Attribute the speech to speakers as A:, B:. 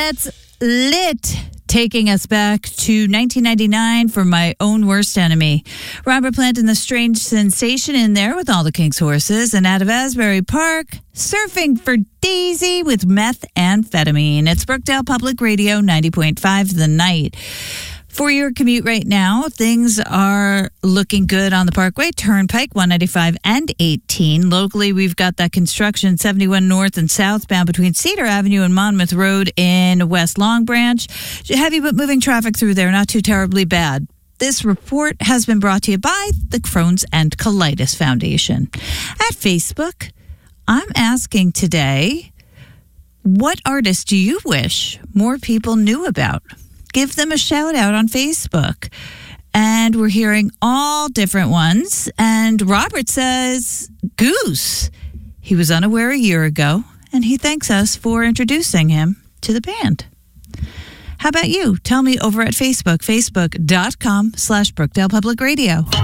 A: Let's Lit, taking us back to 1999 for My Own Worst Enemy. Robert Plant and the Strange Sensation in there with All the King's Horses, and out of Asbury Park, Surfing for Daisy with Methamphetamine. It's Brookdale Public Radio 90.5 The Night. For your commute right now, things are looking good on the Parkway, Turnpike, 195 and 18. Locally, we've got that construction 71 north and southbound between Cedar Avenue and Monmouth Road in West Long Branch. Heavy but moving traffic through there, not too terribly bad. This report has been brought to you by the Crohn's and Colitis Foundation. At Facebook, I'm asking today, what artist do you wish more people knew about? Give them a shout out on Facebook. And we're hearing all different ones. And Robert says, Goose. He was unaware a year ago, and he thanks us for introducing him to the band. How about you? Tell me over at Facebook, facebook.com/Brookdale Public Radio.